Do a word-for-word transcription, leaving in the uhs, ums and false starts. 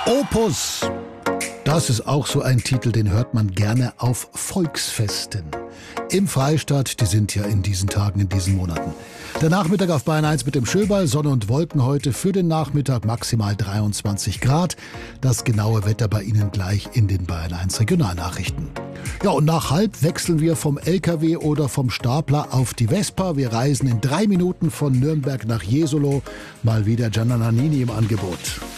Opus. Das ist auch so ein Titel, den hört man gerne auf Volksfesten. Im Freistaat, die sind ja in diesen Tagen, in diesen Monaten. Der Nachmittag auf Bayern eins mit dem Schöberl, Sonne und Wolken heute für den Nachmittag maximal dreiundzwanzig Grad. Das genaue Wetter bei Ihnen gleich in den Bayern eins Regionalnachrichten. Ja, und nach halb wechseln wir vom L K W oder vom Stapler auf die Vespa. Wir reisen in drei Minuten von Nürnberg nach Jesolo. Mal wieder Gianna Nannini im Angebot.